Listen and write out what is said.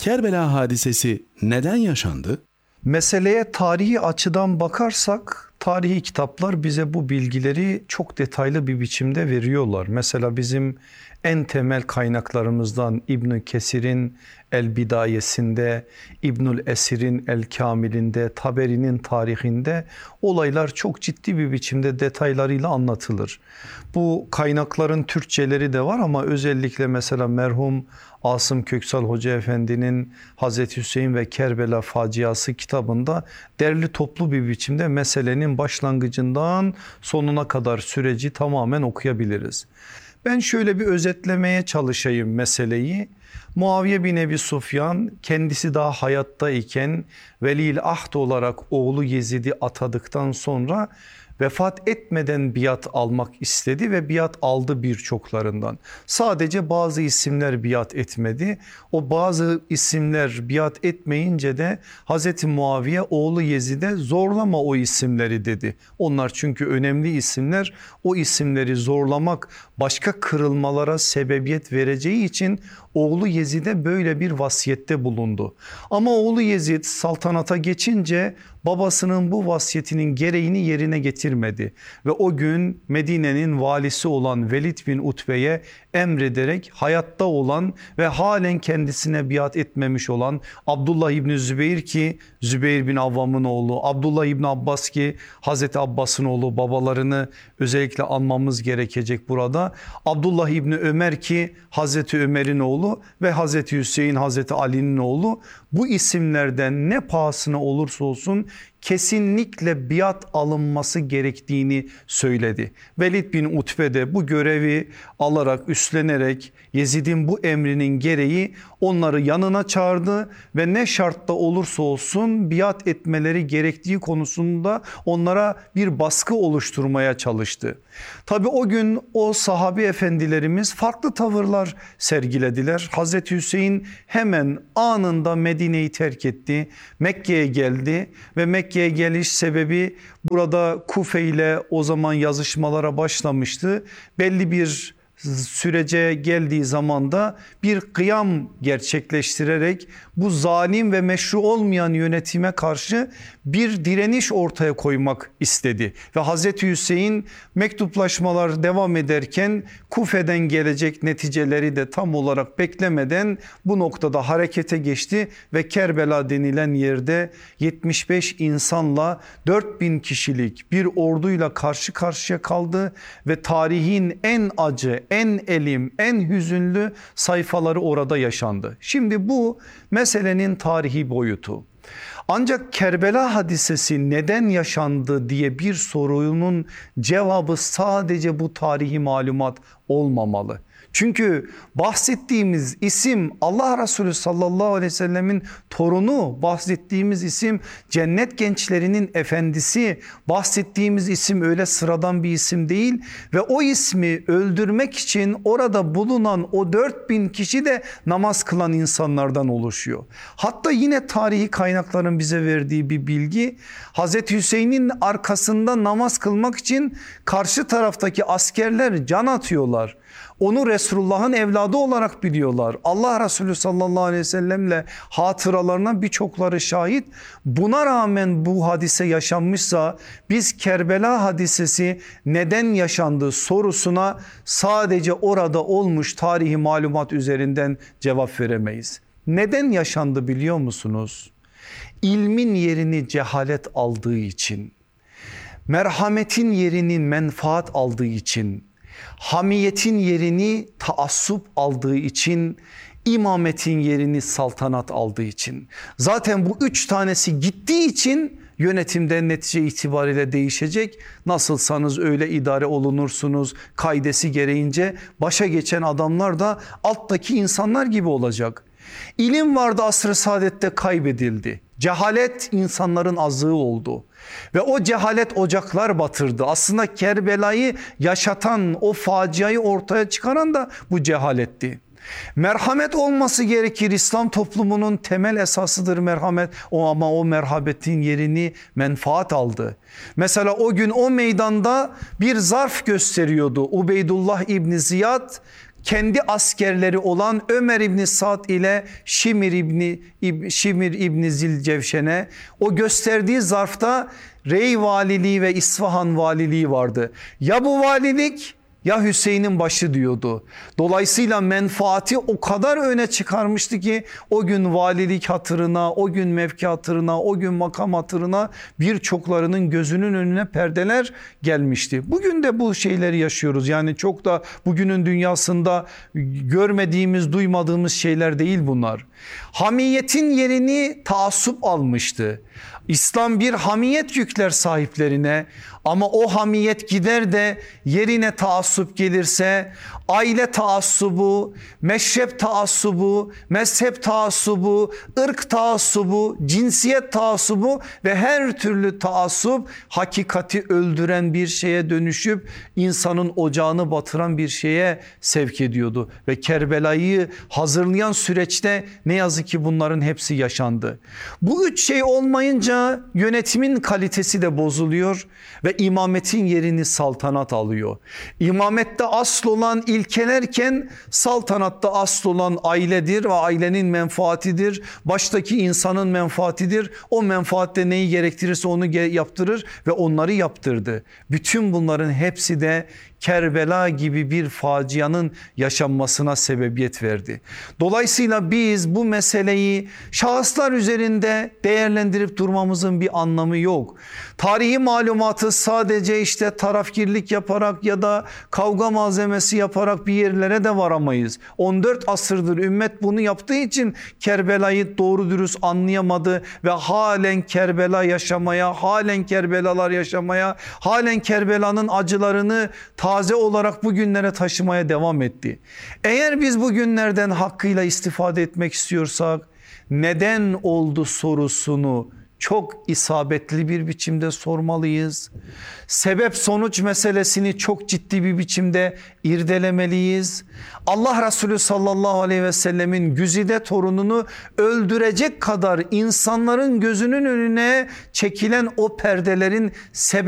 Kerbela hadisesi neden yaşandı? Meseleye tarihi açıdan bakarsak tarihi kitaplar bize bu bilgileri çok detaylı bir biçimde veriyorlar. Mesela bizim en temel kaynaklarımızdan İbn Kesir'in El Bidayesinde, İbnül Esir'in El Kamil'inde, Taberi'nin tarihinde olaylar çok ciddi bir biçimde detaylarıyla anlatılır. Bu kaynakların Türkçeleri de var ama özellikle mesela merhum Asım Köksal Hoca Efendi'nin Hazreti Hüseyin ve Kerbela Faciası kitabında derli toplu bir biçimde meselenin başlangıcından sonuna kadar süreci tamamen okuyabiliriz. Ben şöyle bir özetlemeye çalışayım meseleyi. Muaviye bin Ebi Sufyan kendisi daha hayatta iken Velil Ahd olarak oğlu Yezid'i atadıktan sonra vefat etmeden biat almak istedi ve biat aldı birçoklarından. Sadece bazı isimler biat etmedi. O bazı isimler biat etmeyince de Hazreti Muaviye oğlu Yezid'e zorlama o isimleri dedi. Onlar çünkü önemli isimler, o isimleri zorlamak başka kırılmalara sebebiyet vereceği için oğlu Yezid'e böyle bir vasiyette bulundu. Ama oğlu Yezid saltanata geçince babasının bu vasiyetinin gereğini yerine getirmedi ve o gün Medine'nin valisi olan Velid bin Utbe'ye emrederek hayatta olan ve halen kendisine biat etmemiş olan Abdullah İbni Zübeyir ki Zübeyir bin Avvam'ın oğlu, Abdullah İbni Abbas ki Hazreti Abbas'ın oğlu, babalarını özellikle anmamız gerekecek burada. Abdullah İbni Ömer ki Hazreti Ömer'in oğlu ve Hazreti Hüseyin Hazreti Ali'nin oğlu, bu isimlerden ne pahasına olursa olsun kesinlikle biat alınması gerektiğini söyledi. Velid bin Utbe de bu görevi alarak üstlenerek Yezid'in bu emrinin gereği onları yanına çağırdı ve ne şartta olursa olsun biat etmeleri gerektiği konusunda onlara bir baskı oluşturmaya çalıştı. Tabi o gün o sahabi efendilerimiz farklı tavırlar sergilediler. Hazreti Hüseyin hemen anında Medine'yi terk etti. Mekke'ye geldi ve Mekke'ye geliş sebebi burada Kufe ile o zaman yazışmalara başlamıştı. Belli bir sürece geldiği zaman da bir kıyam gerçekleştirerek bu zalim ve meşru olmayan yönetime karşı bir direniş ortaya koymak istedi. Ve Hazreti Hüseyin mektuplaşmalar devam ederken Kufe'den gelecek neticeleri de tam olarak beklemeden bu noktada harekete geçti ve Kerbela denilen yerde 75 insanla 4000 kişilik bir orduyla karşı karşıya kaldı ve tarihin en acı, en elim, en hüzünlü sayfaları orada yaşandı. Şimdi bu meselenin tarihi boyutu. Ancak Kerbela hadisesi neden yaşandı diye bir sorunun cevabı sadece bu tarihi malumat olmamalı. Çünkü bahsettiğimiz isim Allah Resulü sallallahu aleyhi ve sellemin torunu, bahsettiğimiz isim cennet gençlerinin efendisi, bahsettiğimiz isim öyle sıradan bir isim değil ve o ismi öldürmek için orada bulunan o 4000 kişi de namaz kılan insanlardan oluşuyor. Hatta yine tarihi kaynakların bize verdiği bir bilgi, Hazreti Hüseyin'in arkasında namaz kılmak için karşı taraftaki askerler can atıyorlar. Onu Resulullah'ın evladı olarak biliyorlar. Allah Resulü sallallahu aleyhi ve sellemle hatıralarına birçokları şahit. Buna rağmen bu hadise yaşanmışsa biz Kerbela hadisesi neden yaşandı sorusuna sadece orada olmuş tarihi malumat üzerinden cevap veremeyiz. Neden yaşandı biliyor musunuz? İlmin yerini cehalet aldığı için, merhametin yerini menfaat aldığı için, hamiyetin yerini taassup aldığı için, imametin yerini saltanat aldığı için. Zaten bu üç tanesi gittiği için yönetimde netice itibariyle değişecek. Nasılsanız öyle idare olunursunuz kaidesi gereğince başa geçen adamlar da alttaki insanlar gibi olacak. İlim vardı asr-ı saadette kaybedildi. Cehalet insanların azığı oldu ve o cehalet ocaklar batırdı. Aslında Kerbela'yı yaşatan, o faciayı ortaya çıkaran da bu cehaletti. Merhamet olması gerekir. İslam toplumunun temel esasıdır merhamet. Ama o merhametin yerini menfaat aldı. Mesela o gün o meydanda bir zarf gösteriyordu. Ubeydullah İbni Ziyad kendi askerleri olan Ömer İbni Sa'd ile Şimir İbni Zilcevşen'e o gösterdiği zarfta Rey valiliği ve İsfahan valiliği vardı. Ya bu valilik ya Hüseyin'in başı diyordu. Dolayısıyla menfaati o kadar öne çıkarmıştı ki o gün valilik hatırına, o gün mevki hatırına, o gün makam hatırına birçoklarının gözünün önüne perdeler gelmişti. Bugün de bu şeyleri yaşıyoruz. Yani çok da bugünün dünyasında görmediğimiz, duymadığımız şeyler değil bunlar. Hamiyetin yerini taassup almıştı. İslam bir hamiyet yükler sahiplerine ama o hamiyet gider de yerine taassup gelirse aile taassubu, meşrep taassubu, mezhep taassubu, ırk taassubu, cinsiyet taassubu ve her türlü taassup hakikati öldüren bir şeye dönüşüp insanın ocağını batıran bir şeye sevk ediyordu. Ve Kerbela'yı hazırlayan süreçte ne yazık ki bunların hepsi yaşandı. Bu üç şey olmayınca yönetimin kalitesi de bozuluyor ve imametin yerini saltanat alıyor. İmamette asıl olan ilkelerken saltanatta asıl olan ailedir ve ailenin menfaatidir. Baştaki insanın menfaatidir. O menfaatte neyi gerektirirse onu yaptırır ve onları yaptırdı. Bütün bunların hepsi de Kerbela gibi bir facianın yaşanmasına sebebiyet verdi. Dolayısıyla biz bu meseleyi şahıslar üzerinde değerlendirip durmamızın bir anlamı yok. Tarihi malumatı sadece işte tarafgirlik yaparak ya da kavga malzemesi yaparak bir yerlere de varamayız. 14 asırdır ümmet bunu yaptığı için Kerbela'yı doğru dürüst anlayamadı ve halen Kerbela yaşamaya, halen Kerbelalar yaşamaya, halen Kerbela'nın acılarını taze olarak bugünlere taşımaya devam etti. Eğer biz bugünlerden hakkıyla istifade etmek istiyorsak neden oldu sorusunu çok isabetli bir biçimde sormalıyız. Sebep sonuç meselesini çok ciddi bir biçimde irdelemeliyiz. Allah Resulü sallallahu aleyhi ve sellemin güzide torununu öldürecek kadar insanların gözünün önüne çekilen o perdelerin sebebi